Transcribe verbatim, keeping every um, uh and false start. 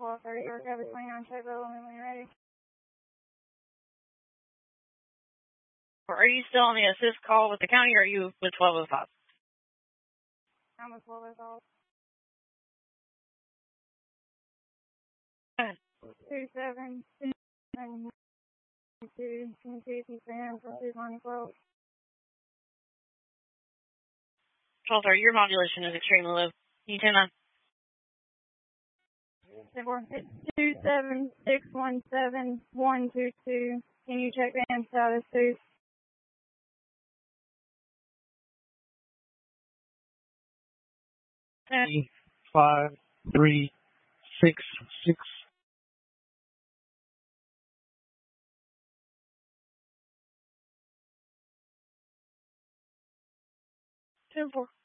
twelve thirty, recovery twenty-nine, check bill, when you're ready. Are you still on the assist call with the county, or are you with twelve oh five? I'm with twelve oh five. Go ahead. Two seven two seven two. Can you see if you can proceed on twelve? twelve thirty, your modulation is extremely low. Can you turn on? It's two seven six one seven one two two. Can you check the hand status, please? Five, three, six, six. ten four.